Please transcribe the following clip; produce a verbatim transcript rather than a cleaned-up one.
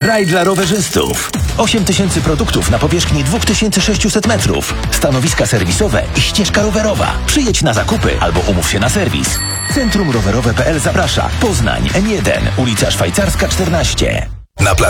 Raj dla rowerzystów. osiem tysięcy produktów na powierzchni dwa tysiące sześćset metrów. Stanowiska serwisowe i ścieżka rowerowa. Przyjedź na zakupy albo umów się na serwis. Centrum Rowerowe kropka p l zaprasza. Poznań, M jeden, ulica Szwajcarska czternaście. Na